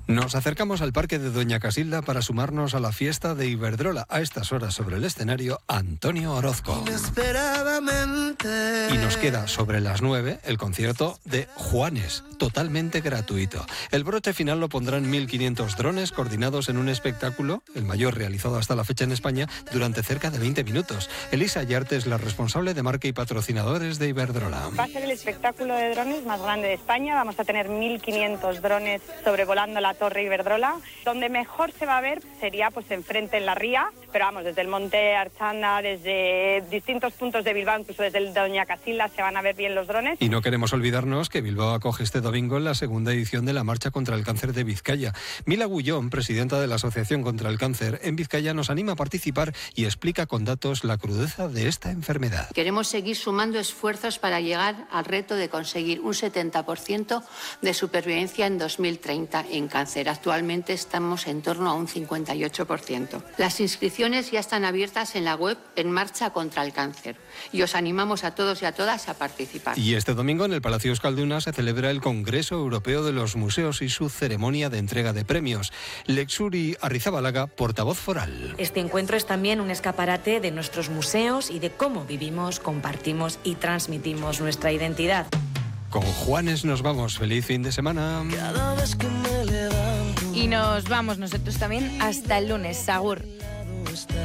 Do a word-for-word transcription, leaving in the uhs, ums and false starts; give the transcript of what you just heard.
Nos acercamos al parque de Doña Casilda para sumarnos a la fiesta de Iberdrola. A estas horas sobre el escenario, Antonio Orozco. Y nos queda sobre las nueve el concierto de Juanes, totalmente gratuito. El broche final lo pondrán mil quinientos drones coordinados en un espectáculo, el mayor realizado hasta la fecha en España, durante cerca de veinte minutos. Elisa Yarte es la responsable de marca y patrocinadores de Iberdrola. Va a ser el espectáculo de drones más grande de España. Vamos a tener mil quinientos drones sobrevolando la Torre Iberdrola. Donde mejor se va a ver sería pues enfrente en la ría, pero vamos, desde el Monte Archanda, desde distintos puntos de Bilbao, incluso desde el Doña Casilda se van a ver bien los drones. Y no queremos olvidarnos que Bilbao acoge este domingo la segunda edición de la Marcha contra el Cáncer de Vizcaya. Mila Gullón, presidenta de la Asociación contra el Cáncer en Vizcaya, nos anima a participar y explica con datos la crudeza de esta enfermedad. Queremos seguir sumando esfuerzos para llegar al reto de conseguir un setenta por ciento de supervivencia en dos mil treinta en cáncer. Actualmente estamos en torno a un cincuenta y ocho por ciento. Las inscripciones ya están abiertas en la web En Marcha contra el Cáncer y os animamos a todos y a todas a participar. Y este domingo en el Palacio Euskalduna se celebra el Congreso Europeo de los Museos y su ceremonia de entrega de premios. Lexuri Arrizabalaga, portavoz foral. Este encuentro es también un escaparate de nuestros museos y de cómo vivimos, compartimos y transmitimos nuestra identidad. Con Juanes nos vamos. Feliz fin de semana. Cada vez que me levanto. Y nos vamos nosotros también hasta el lunes. Sagur.